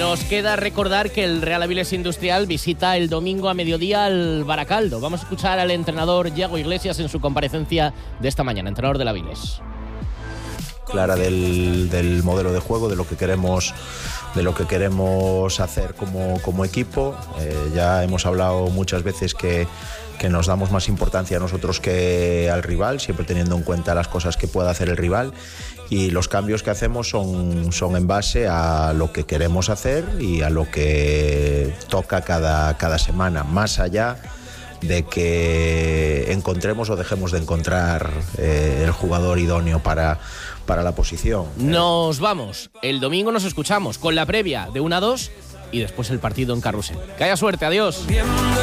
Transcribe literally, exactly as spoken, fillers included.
Nos queda recordar que el Real Avilés Industrial visita el domingo a mediodía al Baracaldo. Vamos a escuchar al entrenador Yago Iglesias en su comparecencia de esta mañana, entrenador del Avilés. Clara del, del modelo de juego, de lo que queremos, de lo que queremos hacer como, como equipo. Eh, ya hemos hablado muchas veces que, que nos damos más importancia a nosotros que al rival, siempre teniendo en cuenta las cosas que pueda hacer el rival. Y los cambios que hacemos son, son en base a lo que queremos hacer y a lo que toca cada, cada semana, más allá de que encontremos o dejemos de encontrar eh, el jugador idóneo para, para la posición. Nos vamos. El domingo nos escuchamos con la previa de una a dos y después el partido en Carrusel. Que haya suerte. Adiós.